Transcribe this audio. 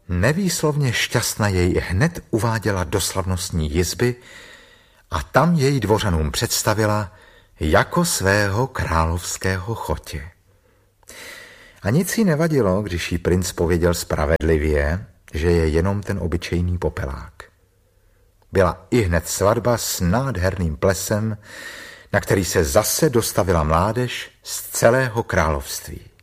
Nevýslovně šťastna jej hned uváděla do slavnostní jizby a tam jej dvořanům představila jako svého královského chotě. A nic jí nevadilo, když jí princ pověděl spravedlivě, že je jenom ten obyčejný popelák. Byla ihned svatba s nádherným plesem, na který se zase dostavila mládež z celého království.